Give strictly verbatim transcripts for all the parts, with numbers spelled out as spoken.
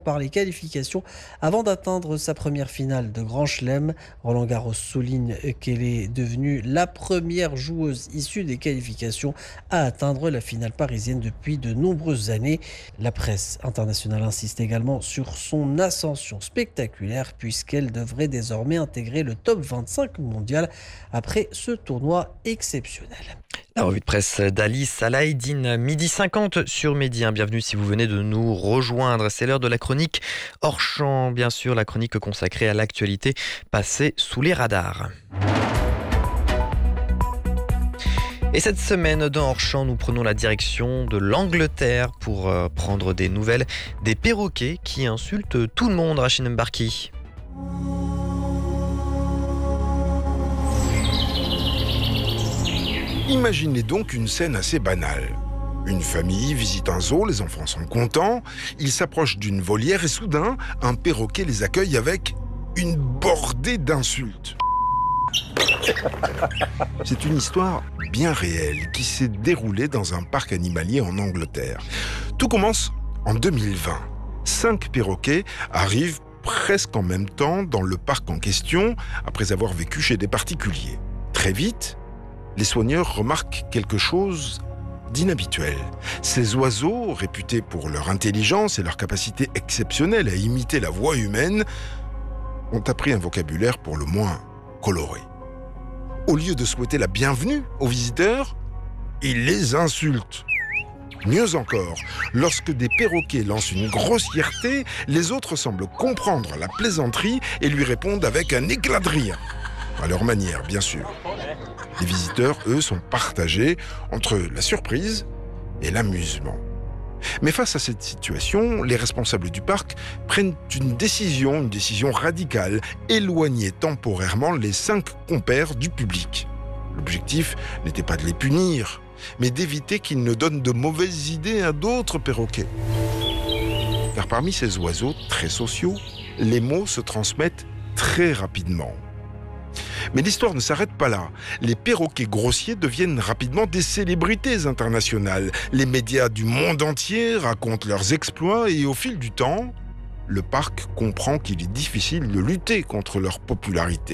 par les qualifications avant d'atteindre sa première finale de Grand Chelem. Roland Garros souligne qu'elle est devenue la première joueuse issue des qualifications à atteindre la finale parisienne depuis de nombreuses années. La presse internationale insiste également sur son ascension spectaculaire puisqu'elle devrait désormais intégrer le top vingt-cinq mondial après ce tournoi exceptionnel. La revue de presse d'Alice Alaïdine, midi cinquante sur Midi un. Bienvenue si vous venez de nous rejoindre. C'est l'heure de la chronique hors champ, bien sûr, la chronique consacrée à l'actualité passée sous les radars. Et cette semaine, dans Hors Champ, nous prenons la direction de l'Angleterre pour euh, prendre des nouvelles des perroquets qui insultent tout le monde, Rachid Mbarki. Imaginez donc une scène assez banale. Une famille visite un zoo, les enfants sont contents, ils s'approchent d'une volière et soudain, un perroquet les accueille avec une bordée d'insultes. C'est une histoire bien réelle qui s'est déroulée dans un parc animalier en Angleterre. Tout commence en deux mille vingt. Cinq perroquets arrivent presque en même temps dans le parc en question, après avoir vécu chez des particuliers. Très vite, les soigneurs remarquent quelque chose d'inhabituel. Ces oiseaux, réputés pour leur intelligence et leur capacité exceptionnelle à imiter la voix humaine, ont appris un vocabulaire pour le moins coloré. Au lieu de souhaiter la bienvenue aux visiteurs, ils les insultent. Mieux encore, lorsque des perroquets lancent une grossièreté, les autres semblent comprendre la plaisanterie et lui répondent avec un éclat de rire. À leur manière, bien sûr. Les visiteurs, eux, sont partagés entre la surprise et l'amusement. Mais face à cette situation, les responsables du parc prennent une décision, une décision radicale, éloigner temporairement les cinq compères du public. L'objectif n'était pas de les punir, mais d'éviter qu'ils ne donnent de mauvaises idées à d'autres perroquets. Car parmi ces oiseaux très sociaux, les mots se transmettent très rapidement. Mais l'histoire ne s'arrête pas là. Les perroquets grossiers deviennent rapidement des célébrités internationales. Les médias du monde entier racontent leurs exploits et au fil du temps, le parc comprend qu'il est difficile de lutter contre leur popularité.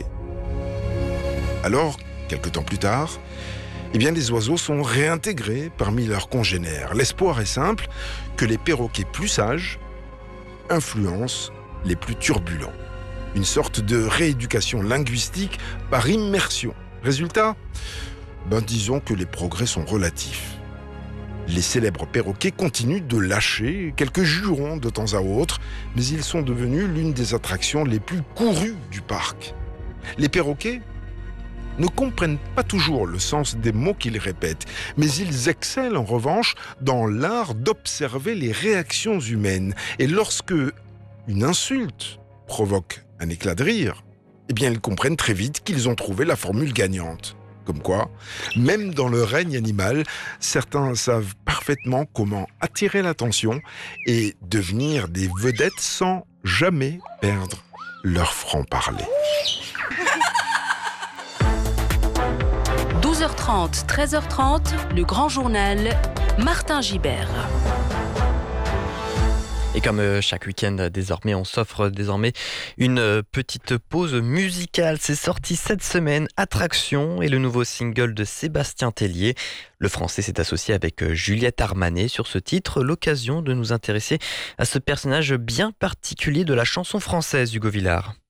Alors, quelque temps plus tard, eh bien, les oiseaux sont réintégrés parmi leurs congénères. L'espoir est simple, que les perroquets plus sages influencent les plus turbulents. Une sorte de rééducation linguistique par immersion. Résultat ? Ben, disons que les progrès sont relatifs. Les célèbres perroquets continuent de lâcher quelques jurons de temps à autre, mais ils sont devenus l'une des attractions les plus courues du parc. Les perroquets ne comprennent pas toujours le sens des mots qu'ils répètent, mais ils excellent en revanche dans l'art d'observer les réactions humaines. Et lorsque une insulte provoque un éclat de rire, eh bien ils comprennent très vite qu'ils ont trouvé la formule gagnante. Comme quoi, même dans le règne animal, certains savent parfaitement comment attirer l'attention et devenir des vedettes sans jamais perdre leur franc-parler. douze heures trente, treize heures trente, le grand journal, Martin Gibert. Et comme chaque week-end, désormais, on s'offre désormais une petite pause musicale. C'est sorti cette semaine, Attraction, et le nouveau single de Sébastien Tellier. Le français s'est associé avec Juliette Armanet sur ce titre, l'occasion de nous intéresser à ce personnage bien particulier de la chanson française, Hugo Villard.